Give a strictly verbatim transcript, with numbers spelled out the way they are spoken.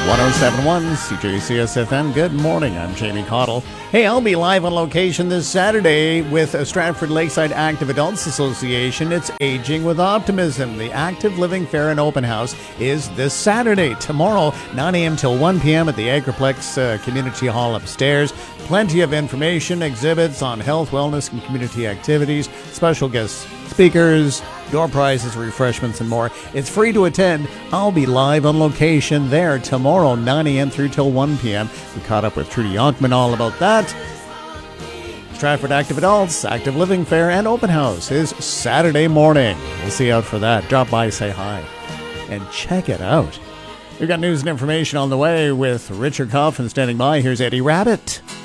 one oh seven point one C J C S F M. Good morning. I'm Jamie Cottle. Hey, I'll be live on location this Saturday with Stratford Lakeside Active Adults Association. It's Aging with Optimism. The Active Living Fair and Open House is this Saturday. Tomorrow, nine a.m. till one p.m. at the Agriplex uh, Community Hall upstairs. Plenty of information, exhibits on health, wellness, and community activities, special guest speakers, door prizes, refreshments, and more. It's free to attend. I'll be live on location there tomorrow, nine a.m. through till one p.m. We caught up with Trudy Yonkman all about that. Stratford Active Adults, Active Living Fair, and Open House is Saturday morning. We'll see you out for that. Drop by, say hi, and check it out. We've got news and information on the way with Richard Coffin standing by. Here's Eddie Rabbit.